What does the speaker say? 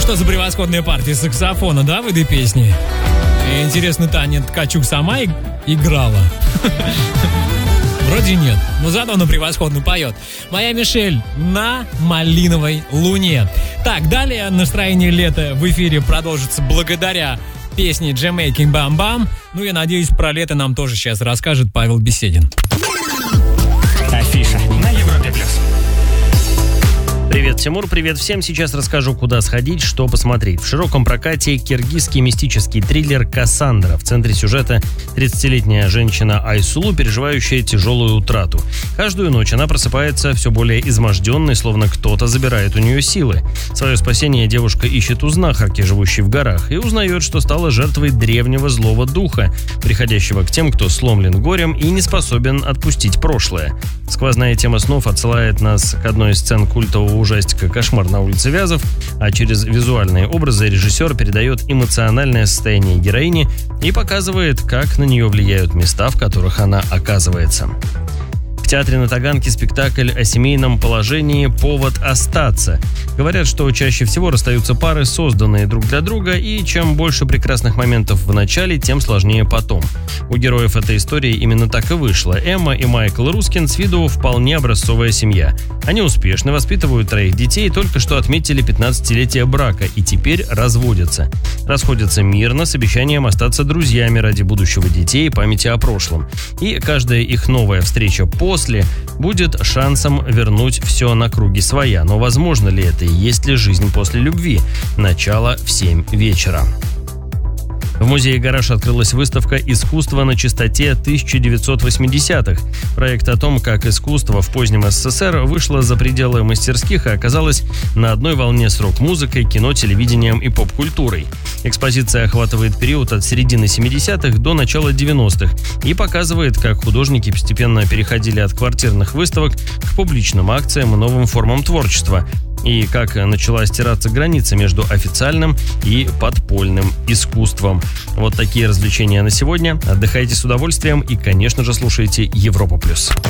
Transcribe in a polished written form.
Что за превосходная партия саксофона, да, в этой песне? И интересно, Таня Ткачук сама играла? Вроде нет, но зато она превосходно поет. Моя Мишель на малиновой луне. Так, далее настроение лета в эфире продолжится благодаря песне Jamaican Bam Bam. Ну, я надеюсь, про лето нам тоже сейчас расскажет Павел Беседин. Афиша на Европе+. Привет, Тимур, привет всем. Сейчас расскажу, куда сходить, что посмотреть. В широком прокате киргизский мистический триллер «Кассандра». В центре сюжета 30-летняя женщина Айсулу, переживающая тяжелую утрату. Каждую ночь она просыпается все более изможденной, словно кто-то забирает у нее силы. Свое спасение девушка ищет у знахарки, живущей в горах, и узнает, что стала жертвой древнего злого духа, приходящего к тем, кто сломлен горем и не способен отпустить прошлое. Сквозная тема снов отсылает нас к одной из сцен культового ужастика «Кошмар на улице Вязов», а через визуальные образы режиссер передает эмоциональное состояние героини и показывает, как на нее влияют места, в которых она оказывается. В театре на Таганке спектакль о семейном положении «Повод остаться». Говорят, что чаще всего расстаются пары, созданные друг для друга, и чем больше прекрасных моментов в начале, тем сложнее потом. У героев этой истории именно так и вышло. Эмма и Майкл Рускин с виду вполне образцовая семья. Они успешно воспитывают 3 детей, только что отметили 15-летие брака и теперь разводятся. Расходятся мирно с обещанием остаться друзьями ради будущего детей и памяти о прошлом. И каждая их новая встреча после будет шансом вернуть все на круги своя. Но возможно ли это и есть ли жизнь после любви? Начало в 7 вечера. В музее «Гараж» открылась выставка «Искусство на чистоте 1980-х». Проект о том, как искусство в позднем СССР вышло за пределы мастерских и оказалось на одной волне с рок-музыкой, кино, телевидением и поп-культурой. Экспозиция охватывает период от середины 70-х до начала 90-х и показывает, как художники постепенно переходили от квартирных выставок к публичным акциям и новым формам творчества, и как начала стираться граница между официальным и подпольным искусством. Вот такие развлечения на сегодня. Отдыхайте с удовольствием и, конечно же, слушайте Европа+.